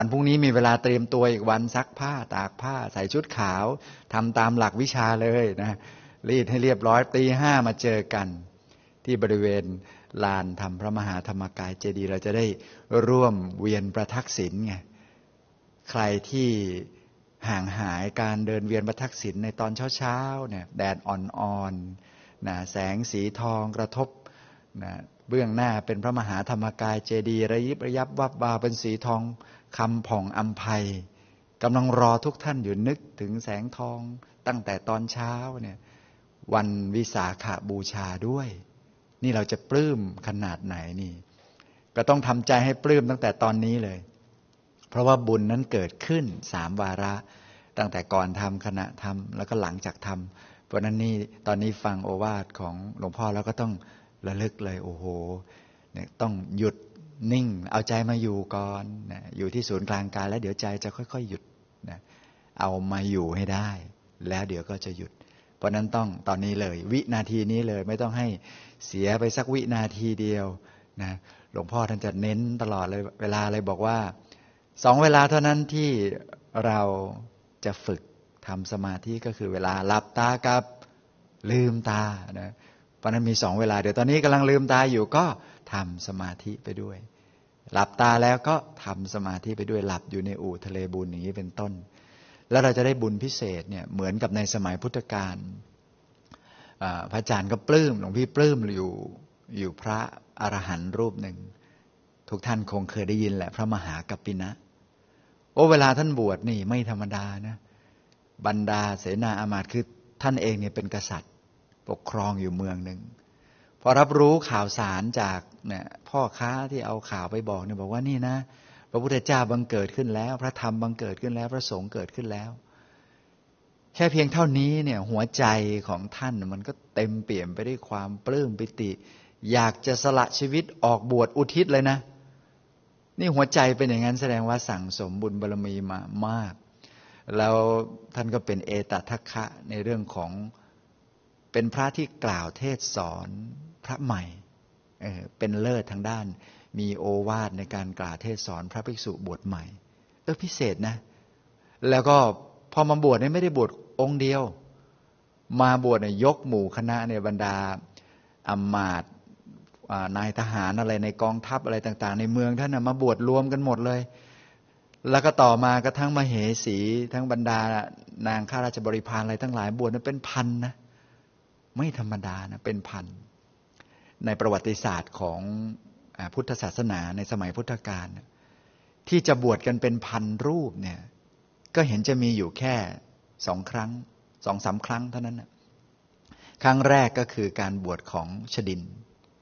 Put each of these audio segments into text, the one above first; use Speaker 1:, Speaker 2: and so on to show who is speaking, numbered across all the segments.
Speaker 1: วันพรุ่งนี้มีเวลาเตรียมตัวอีกวันซักผ้าตากผ้าใส่ชุดขาวทำตามหลักวิชาเลยนะรีดให้เรียบร้อยตีห้ามาเจอกันที่บริเวณลานธรรมพระมหาธรรมกายเจดีย์เราจะได้ร่วมเวียนประทักษิณไงใครที่ห่างหายการเดินเวียนประทักษิณในตอนเช้าๆเนี่ยแดดอ่อนๆนะแสงสีทองกระทบนะเบื้องหน้าเป็นพระมหาธรรมกายเจดีย์ระยิบระยับวับวาวเป็นสีทองคำผ่องอัมไพกำลังรอทุกท่านอยู่นึกถึงแสงทองตั้งแต่ตอนเช้าเนี่ยวันวิสาขบูชาด้วยนี่เราจะปลื้มขนาดไหนนี่ก็ต้องทำใจให้ปลื้มตั้งแต่ตอนนี้เลยเพราะว่าบุญนั้นเกิดขึ้น3 วาระตั้งแต่ก่อนทำขณะทำแล้วก็หลังจากทำเพราะนั้นนี่ตอนนี้ฟังโอวาทของหลวงพ่อแล้วก็ต้องระลึกเลยโอ้โหเนี่ยต้องหยุดนิ่งเอาใจมาอยู่ก่อนนะอยู่ที่ศูนย์กลางกายแล้วเดี๋ยวใจจะค่อยๆหยุดนะเอามาอยู่ให้ได้แล้วเดี๋ยวก็จะหยุดเพราะนั้นต้องตอนนี้เลยวินาทีนี้เลยไม่ต้องให้เสียไปสักวินาทีเดียวนะหลวงพ่อท่านจะเน้นตลอดเลยเวลาเลยบอกว่า2 เวลาเท่านั้นที่เราจะฝึกทำสมาธิก็คือเวลาหลับตากับลืมตานะเพราะนั้นมี2 เวลาเดี๋ยวตอนนี้กำลังลืมตาอยู่ก็ทำสมาธิไปด้วยหลับตาแล้วก็ทำสมาธิไปด้วยหลับอยู่ในอู่ทะเลบุญอย่างนี้เป็นต้นแล้วเราจะได้บุญพิเศษเนี่ยเหมือนกับในสมัยพุทธกาลพระอาจารย์ก็ปลื้มหลวงพี่ปลื้มอยู่พระอรหันต์รูปหนึ่งทุกท่านคงเคยได้ยินแหละพระมหากัปปินะโอ้เวลาท่านบวชนี่ไม่ธรรมดานะบรรดาเสนาอามาตย์คือท่านเองเนี่ยเป็นกษัตริย์ปกครองอยู่เมืองหนึ่งพอรับรู้ข่าวสารจากเนี่ยพ่อค้าที่เอาข่าวไปบอกเนี่ยบอกว่านี่นะพระพุทธเจ้าบังเกิดขึ้นแล้วพระธรรมบังเกิดขึ้นแล้วพระสงฆ์เกิดขึ้นแล้วแค่เพียงเท่านี้เนี่ยหัวใจของท่านมันก็เต็มเปี่ยมไปด้วยความปลื้มปิติอยากจะสละชีวิตออกบวชอุทิศเลยนะนี่หัวใจเป็นอย่างนั้นแสดงว่าสั่งสมบุญบารมีมามากแล้วท่านก็เป็นเอตทัคคะในเรื่องของเป็นพระที่กล่าวเทศสอนพระใหม่เป็นเลิศทางด้านมีโอวาทในการกล่าวเทศสอนพระภิกษุบวชใหม่พิเศษนะแล้วก็พอมาบวชเนี่ยไม่ได้บวชองค์เดียวมาบวชเนี่ยยกหมู่คณะเนี่ยบรรดาอำมาตย์นายทหารอะไรในกองทัพอะไรต่างๆในเมืองท่านมาบวชรวมกันหมดเลยแล้วก็ต่อมาก็ทั้งมเหสีทั้งบรรดานางข้าราชบริพารอะไรทั้งหลายบวชนั้นเป็นพันนะไม่ธรรมดานะเป็นพันในประวัติศาสตร์ของพุทธศาสนาในสมัยพุทธกาลที่จะบวชกันเป็นพันรูปเนี่ยก็เห็นจะมีอยู่แค่2 ครั้ง 2-3 ครั้งเท่านั้นนะครั้งแรกก็คือการบวชของชดิน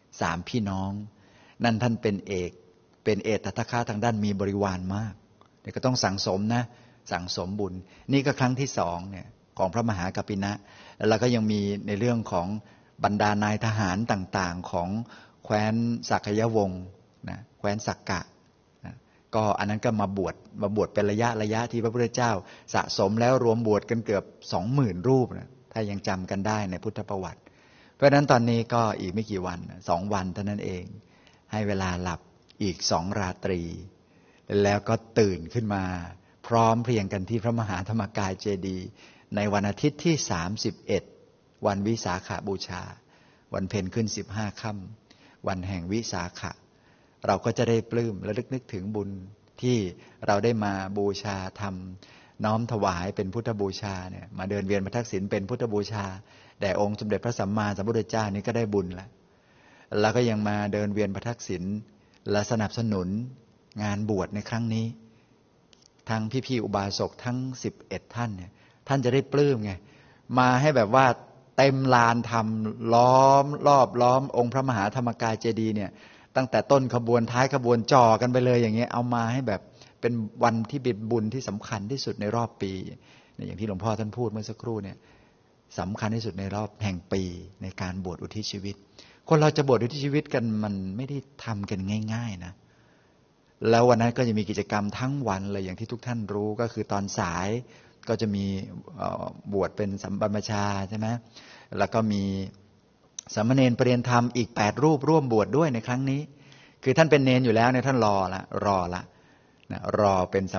Speaker 1: 3 พี่น้องนั่นท่านเป็นเอตทัคคะทางด้านมีบริวารมากเดี๋ยวก็ต้องสั่งสมนะสั่งสมบุญนี่ก็ครั้งที่2เนี่ยของพระมหากัปปินะแล้วก็ยังมีในเรื่องของบรรดานายทหารต่างๆของแคว้นสักยวงศ์นะแคว้นสักกะนะก็อันนั้นก็มาบวชเป็นระยะที่พระพุทธเจ้าสะสมแล้วรวมบวชกันเกือบ 20,000 รูปนะถ้ายังจำกันได้ในพุทธประวัติเพราะฉะนั้นตอนนี้ก็อีกไม่กี่วัน2 วันเท่านั้นเองให้เวลาหลับอีก2 ราตรีแล้วก็ตื่นขึ้นมาพร้อมเพรียงกันที่พระมหาธรรมกายเจดีย์ในวันอาทิตย์ที่31วันวิสาขบูชาวันเพ็ญขึ้น15 ค่ำวันแห่งวิสาขะเราก็จะได้ปลื้มและลึกนึกถึงบุญที่เราได้มาบูชาทำน้อมถวายเป็นพุทธบูชาเนี่ยมาเดินเวียนประทักษิณเป็นพุทธบูชาแด่องค์สมเด็จพระสัมมาสัมพุทธเจ้านี่ก็ได้บุญแล้วก็ยังมาเดินเวียนประทักษิณและสนับสนุนงานบวชในครั้งนี้ทั้งพี่ๆอุบาสกทั้ง11 ท่านเนี่ยท่านจะได้ปลื้มไงมาให้แบบว่าเต็มลานธรรมล้อมรอบล้อมองค์พระมหาธรรมกายเจดีย์เนี่ยตั้งแต่ต้นขบวนท้ายขบวนจ่อกันไปเลยอย่างเงี้ยเอามาให้แบบเป็นวันที่เป็นบุญที่สำคัญที่สุดในรอบปีอย่างที่หลวงพ่อท่านพูดเมื่อสักครู่เนี่ยสำคัญที่สุดในรอบแห่งปีในการบวชอุทิศชีวิตคนเราจะบวชอุทิศชีวิตกันมันไม่ได้ทำกันง่ายๆนะแล้ววันนั้นก็จะมีกิจกรรมทั้งวันเลยอย่างที่ทุกท่านรู้ก็คือตอนสายก็จะมีบวชเป็นสัมบัมปชาใช่ไหมแล้วก็มีสามเณรประเรียนธรรมอีก8 รูปร่วมบวชด้วยในครั้งนี้คือท่านเป็นเณรอยู่แล้วเนี่ยท่านรอละนะรอเป็น